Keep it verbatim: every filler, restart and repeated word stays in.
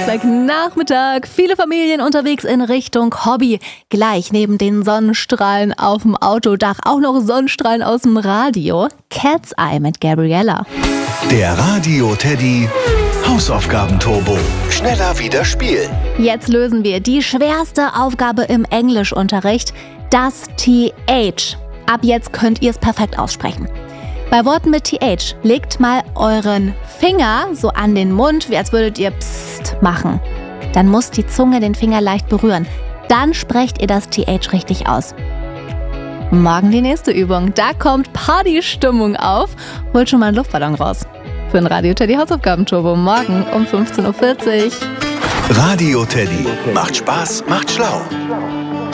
Samstagnachmittag. Viele Familien unterwegs in Richtung Hobby. Gleich neben den Sonnenstrahlen auf dem Autodach auch noch Sonnenstrahlen aus dem Radio. Cat's Eye mit Gabriella. Der Radio-Teddy Hausaufgaben-Turbo. Schneller wieder spielen. Jetzt lösen wir die schwerste Aufgabe im Englischunterricht, das T H. Ab jetzt könnt ihr es perfekt aussprechen. Bei Worten mit T H legt mal euren Finger so an den Mund, wie als würdet ihr Psst machen. Dann muss die Zunge den Finger leicht berühren. Dann sprecht ihr das T H richtig aus. Morgen die nächste Übung. Da kommt Partystimmung auf. Holt schon mal einen Luftballon raus. Für den Radio-Teddy Hausaufgaben-Turbo morgen um fünfzehn Uhr vierzig. Radio-Teddy macht Spaß, macht schlau.